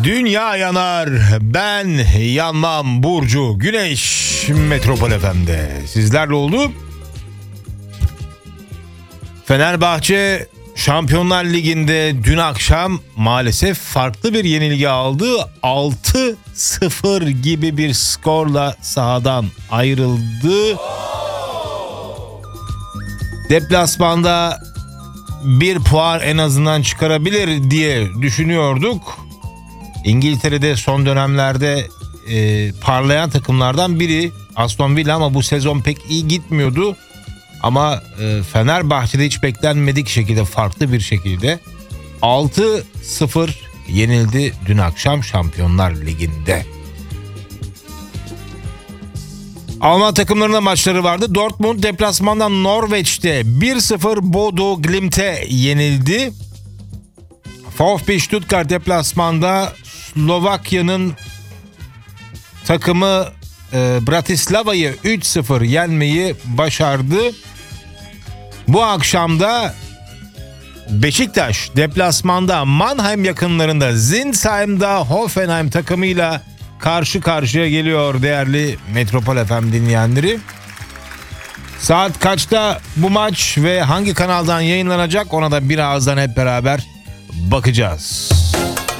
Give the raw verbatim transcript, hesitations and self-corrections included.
Dünya yanar, ben yanmam. Burcu Güneş Metropol F M'de sizlerle oldu. Fenerbahçe Şampiyonlar Ligi'nde dün akşam maalesef farklı bir yenilgi aldı. altı sıfır gibi bir skorla sahadan ayrıldı. Deplasmanda bir puan en azından çıkarabilir diye düşünüyorduk. İngiltere'de son dönemlerde e, parlayan takımlardan biri Aston Villa ama bu sezon pek iyi gitmiyordu. Ama e, Fenerbahçe'de hiç beklenmedik şekilde, farklı bir şekilde altı sıfır yenildi dün akşam Şampiyonlar Ligi'nde. Alman takımlarının maçları vardı. Dortmund deplasmandan Norveç'te bir sıfır Bodo Glimt'e yenildi. VfB Stuttgart deplasmanda Slovakya'nın takımı e, Bratislava'yı üç sıfır yenmeyi başardı. Bu akşamda Beşiktaş deplasmanda Mannheim yakınlarında Zinsheim'da Hoffenheim takımıyla karşı karşıya geliyor değerli Metropol F M dinleyenleri. Saat kaçta bu maç ve hangi kanaldan yayınlanacak, ona da birazdan hep beraber bakacağız.